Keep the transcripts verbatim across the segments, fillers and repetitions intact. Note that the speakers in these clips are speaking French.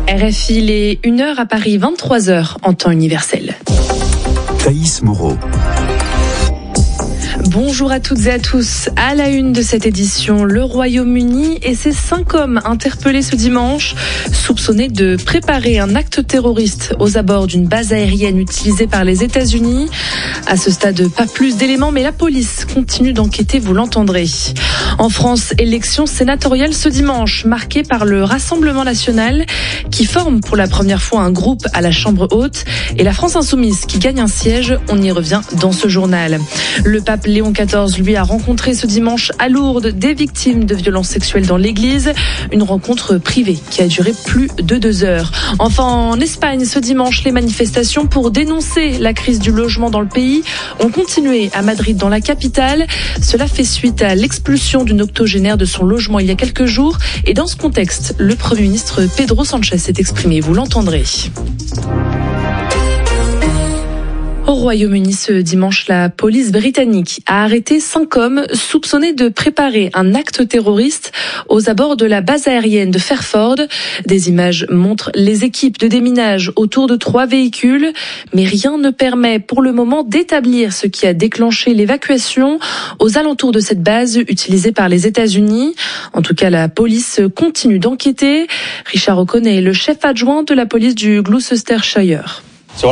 R F I, il est une heure à Paris, vingt-trois heures en temps universel. Thaïs Moreau. Bonjour à toutes et à tous. À la une de cette édition, le Royaume-Uni et ses cinq hommes interpellés ce dimanche, soupçonnés de préparer un acte terroriste aux abords d'une base aérienne utilisée par les États-Unis. À ce stade, pas plus d'éléments, mais la police continue d'enquêter, vous l'entendrez. En France, élection sénatoriale ce dimanche, marquée par le Rassemblement national qui forme pour la première fois un groupe à la Chambre haute et la France insoumise qui gagne un siège. On y revient dans ce journal. Le pape Léon quatorze, lui, a rencontré ce dimanche à Lourdes des victimes de violences sexuelles dans l'église. Une rencontre privée qui a duré plus de deux heures. Enfin, en Espagne, ce dimanche, les manifestations pour dénoncer la crise du logement dans le pays ont continué à Madrid, dans la capitale. Cela fait suite à l'expulsion d'une octogénaire de son logement il y a quelques jours. Et dans ce contexte, le Premier ministre Pedro Sánchez s'est exprimé. Vous l'entendrez. Au Royaume-Uni, ce dimanche, la police britannique a arrêté cinq hommes soupçonnés de préparer un acte terroriste aux abords de la base aérienne de Fairford. Des images montrent les équipes de déminage autour de trois véhicules, mais rien ne permet pour le moment d'établir ce qui a déclenché l'évacuation aux alentours de cette base utilisée par les États-Unis. En tout cas, la police continue d'enquêter. Richard O'Connor est le chef adjoint de la police du Gloucestershire.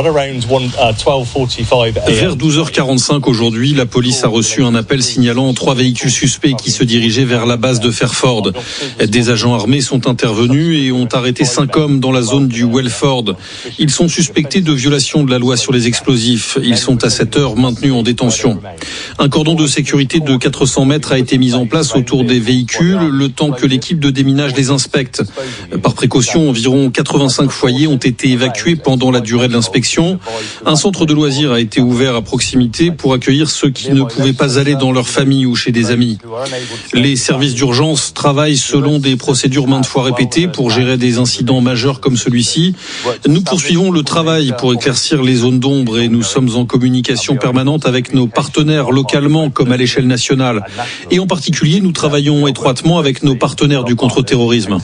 Vers douze heures quarante-cinq aujourd'hui, la police a reçu un appel signalant trois véhicules suspects qui se dirigeaient vers la base de Fairford. Des agents armés sont intervenus et ont arrêté cinq hommes dans la zone du Welford. Ils sont suspectés de violation de la loi sur les explosifs. Ils sont à cette heure maintenus en détention. Un cordon de sécurité de quatre cents mètres a été mis en place autour des véhicules, le temps que l'équipe de déminage les inspecte. Par précaution, environ quatre-vingt-cinq foyers ont été évacués pendant la durée de l'inspection. Un centre de loisirs a été ouvert à proximité pour accueillir ceux qui ne pouvaient pas aller dans leur famille ou chez des amis. Les services d'urgence travaillent selon des procédures maintes fois répétées pour gérer des incidents majeurs comme celui-ci. Nous poursuivons le travail pour éclaircir les zones d'ombre et nous sommes en communication permanente avec nos partenaires localement comme à l'échelle nationale. Et en particulier, nous travaillons étroitement avec nos partenaires du contre-terrorisme.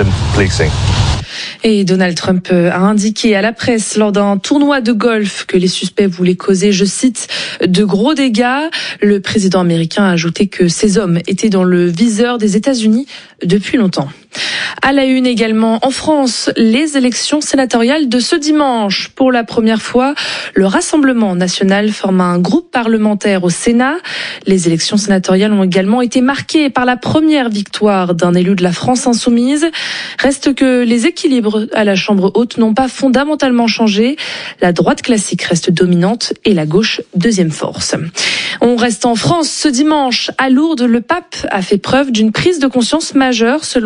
Et Donald Trump a indiqué à la presse lors d'un tournoi de golf que les suspects voulaient causer, je cite, de gros dégâts. Le président américain a ajouté que ces hommes étaient dans le viseur des États-Unis depuis longtemps. À la une également, en France, les élections sénatoriales de ce dimanche. Pour la première fois, le Rassemblement national forme un groupe parlementaire au Sénat. Les élections sénatoriales ont également été marquées par la première victoire d'un élu de la France insoumise. Reste que les équilibres à la Chambre haute n'ont pas fondamentalement changé. La droite classique reste dominante et la gauche deuxième force. On reste en France ce dimanche. À Lourdes, le pape a fait preuve d'une prise de conscience majeure selon